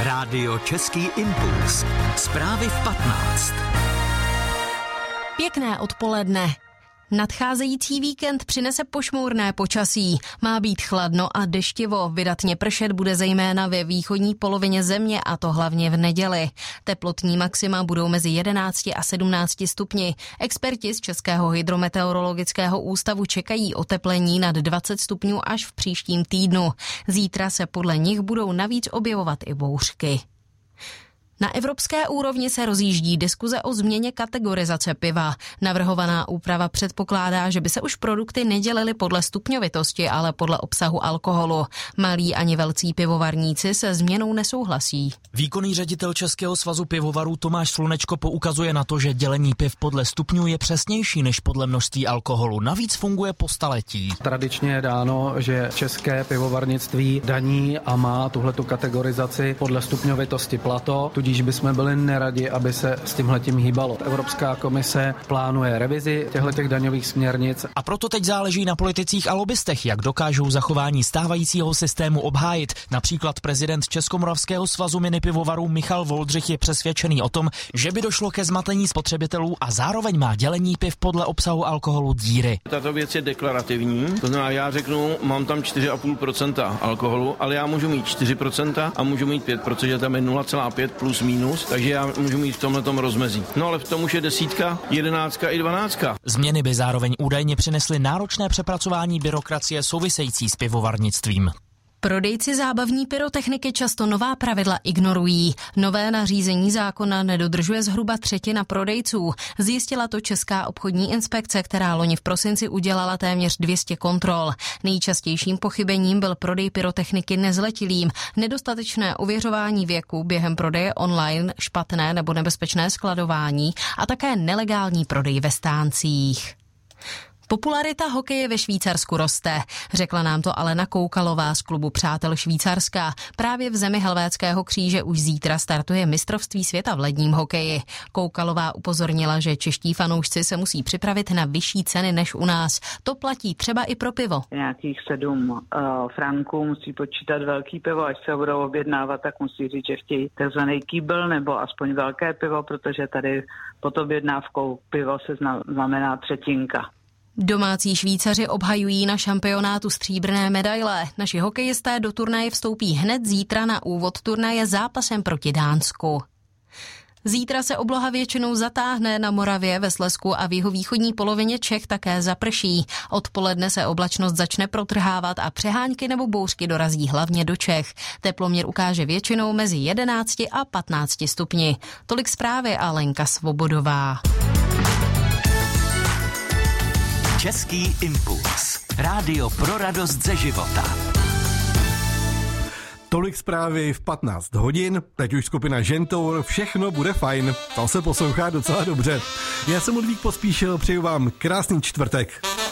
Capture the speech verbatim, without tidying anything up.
Rádio Český impuls. Zprávy v patnáct. Pěkné odpoledne. Nadcházející víkend přinese pošmourné počasí. Má být chladno a deštivo. Vydatně pršet bude zejména ve východní polovině země, a to hlavně v neděli. Teplotní maxima budou mezi jedenácti a sedmnácti stupni. Experti z Českého hydrometeorologického ústavu čekají oteplení nad dvacet stupňů až v příštím týdnu. Zítra se podle nich budou navíc objevovat i bouřky. Na evropské úrovni se rozjíždí diskuze o změně kategorizace piva. Navrhovaná úprava předpokládá, že by se už produkty nedělily podle stupňovitosti, ale podle obsahu alkoholu. Malí ani velcí pivovarníci se změnou nesouhlasí. Výkonný ředitel Českého svazu pivovarů Tomáš Slunečko poukazuje na to, že dělení piv podle stupňů je přesnější než podle množství alkoholu. Navíc funguje po staletí. Tradičně je dáno, že české pivovarnictví daní a má tuhletu kategorizaci podle stupňovitosti plato, tudíž bychom byli neradi, aby se s tímhletím hýbalo. Evropská komise plánuje revizi těchto daňových směrnic. A proto teď záleží na politicích a lobbystech, jak dokážou zachování stávajícího systému obhájit. Například prezident Českomoravského svazu minipivovarů Michal Voldřich je přesvědčený o tom, že by došlo ke zmatení spotřebitelů a zároveň má dělení piv podle obsahu alkoholu díry. Tato věc je deklarativní, to znamená, já řeknu, mám tam čtyři a půl procenta alkoholu, ale já můžu mít čtyři procenta a můžu mít pět, protože tam je nula celá pět plus minus, takže já můžu mít v tomhletom rozmezí. No ale v tom už je desítka, jedenáctka i dvanáctka. Změny by zároveň údajně přinesly náročné přepracování byrokracie související s pivovarnictvím. Prodejci zábavní pyrotechniky často nová pravidla ignorují. Nové nařízení zákona nedodržuje zhruba třetina prodejců. Zjistila to Česká obchodní inspekce, která loni v prosinci udělala téměř dvě stě kontrol. Nejčastějším pochybením byl prodej pyrotechniky nezletilým, nedostatečné ověřování věku během prodeje online, špatné nebo nebezpečné skladování a také nelegální prodej ve stáncích. Popularita hokeje ve Švýcarsku roste, řekla nám to Alena Koukalová z klubu Přátel Švýcarska. Právě v zemi Helvétského kříže už zítra startuje mistrovství světa v ledním hokeji. Koukalová upozornila, že čeští fanoušci se musí připravit na vyšší ceny než u nás. To platí třeba i pro pivo. Nějakých sedm uh, franků musí počítat velký pivo, až se budou objednávat, tak musí říct, že chtějí takzvaný kýbl nebo aspoň velké pivo, protože tady pod objednávkou pivo se znamená třetinka. Domácí Švýcaři obhajují na šampionátu stříbrné medaile. Naši hokejisté do turnaje vstoupí hned zítra na úvod turnaje zápasem proti Dánsku. Zítra se obloha většinou zatáhne, na Moravě, ve Slezsku a v jihovýchodní polovině Čech také zaprší. Odpoledne se oblačnost začne protrhávat a přehánky nebo bouřky dorazí hlavně do Čech. Teploměr ukáže většinou mezi jedenácti a patnácti stupni. Tolik zprávy a Lenka Svobodová. Český impuls. Rádio pro radost ze života. Tolik zprávy v patnáct hodin, teď už skupina Žentour, všechno bude fajn. To se poslouchá docela dobře. Já jsem Ludvík Pospíšil, přeju vám krásný čtvrtek.